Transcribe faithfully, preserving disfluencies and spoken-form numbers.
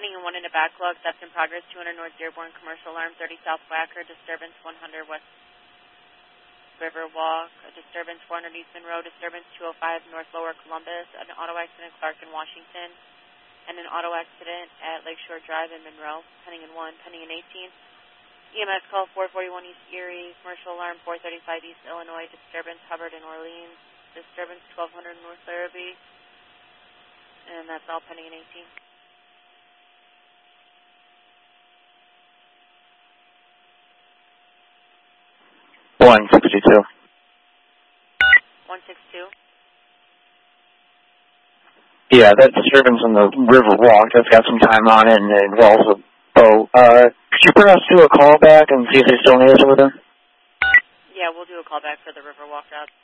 pending in one in a backlog. That's in progress. two hundred North Dearborn, commercial alarm thirty South Wacker, disturbance one hundred West Riverwalk, a disturbance four hundred Eastman Road, disturbance two oh five North Lower Columbus, an auto accident Clark in Washington, and an auto accident at Lakeshore Drive in Monroe, pending in one, pending in eighteen. E M S call four forty-one East Erie, commercial alarm four thirty-five East Illinois, disturbance Hubbard in Orleans, disturbance twelve hundred North Larrabee, and that's all pending in eighteen. one sixty-two. one sixty-two? Yeah, that disturbance on the River Walk, that's got some time on it, and it involves a boat. Uh, could you perhaps do a call back and see if they still need us over there? Yeah, we'll do a call back for the River Walk job.